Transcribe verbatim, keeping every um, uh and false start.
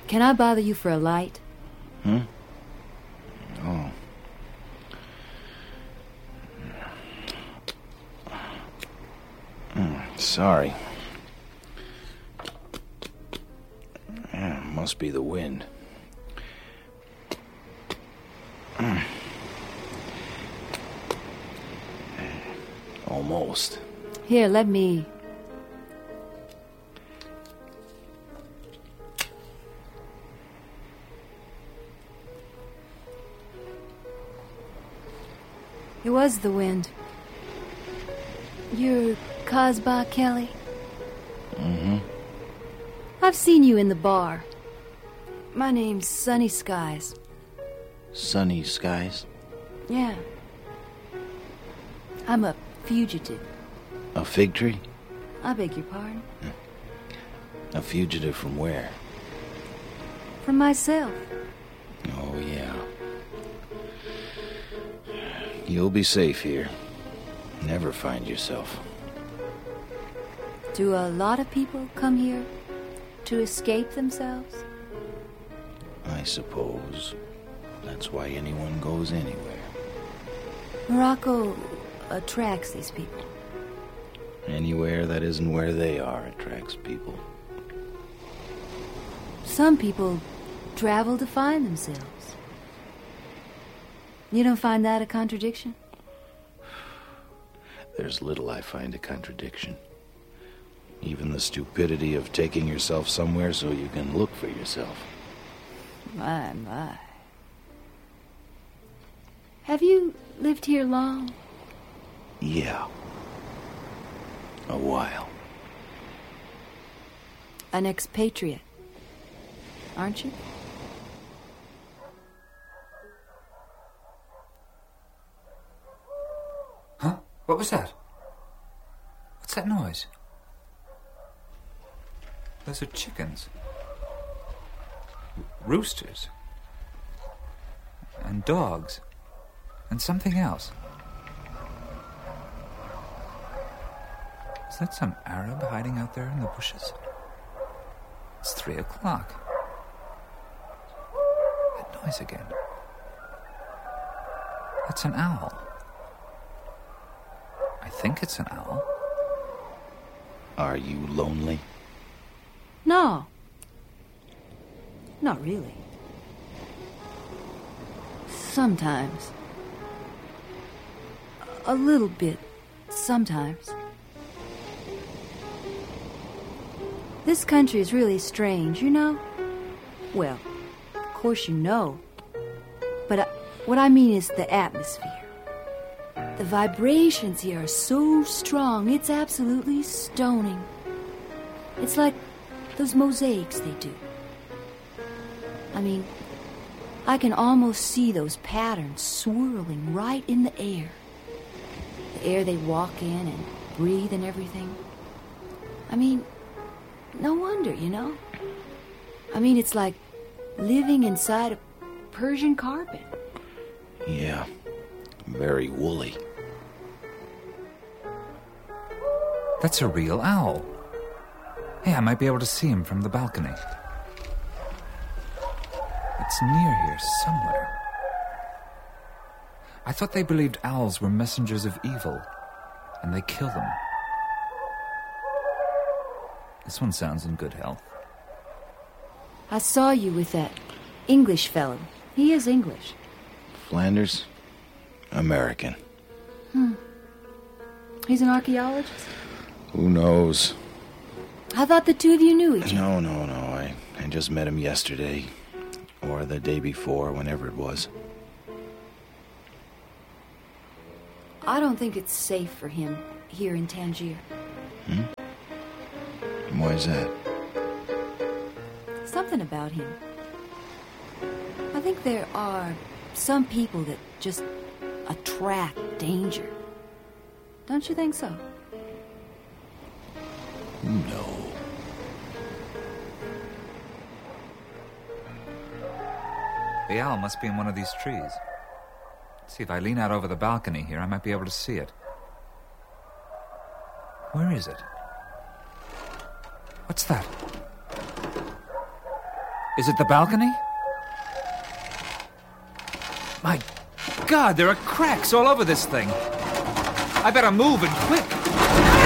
Can I bother you for a light? Hmm? Oh. Mm, sorry. Yeah, must be the wind. Mm. Almost. Here, let me... It was the wind. You're Casbah Kelly? Mm-hmm. I've seen you in the bar. My name's Sunny Skies. Sunny Skies? Yeah. I'm a fugitive. A fig tree? I beg your pardon? A fugitive from where? From myself. Oh, yeah. You'll be safe here. Never find yourself. Do a lot of people come here to escape themselves? I suppose. That's why anyone goes anywhere. Morocco attracts these people. Anywhere that isn't where they are attracts people. Some people travel to find themselves. You don't find that a contradiction? There's little I find a contradiction. Even the stupidity of taking yourself somewhere so you can look for yourself. My, my. Have you lived here long? Yeah. A while. An expatriate, aren't you? Huh? What was that? What's that noise? Those are chickens. Roosters. And dogs. And something else. Is that some Arab hiding out there in the bushes? It's three o'clock. That noise again. That's an owl. I think it's an owl. Are you lonely? No. Not really. Sometimes. A little bit. Sometimes. This country is really strange, you know? Well, of course you know. But I, what I mean is the atmosphere. The vibrations here are so strong, it's absolutely stoning. It's like those mosaics they do. I mean, I can almost see those patterns swirling right in the air. The air they walk in and breathe and everything. I mean, no wonder, you know? I mean, it's like living inside a Persian carpet. Yeah. Very woolly. That's a real owl. Hey, I might be able to see him from the balcony. It's near here somewhere. I thought they believed owls were messengers of evil, and they kill them. This one sounds in good health. I saw you with that English fellow. He is English. Flanders? American. Hmm. He's an archaeologist? Who knows? I thought the two of you knew each other. No, no, no. I, I just met him yesterday. Or the day before, whenever it was. I don't think it's safe for him here in Tangier. Hmm? Why is that? Something about him. I think there are some people that just attract danger. Don't you think so? No. The owl must be in one of these trees. Let's see, if I lean out over the balcony here, I might be able to see it. Where is it? What's that? Is it the balcony? My God, there are cracks all over this thing. I better move and quick.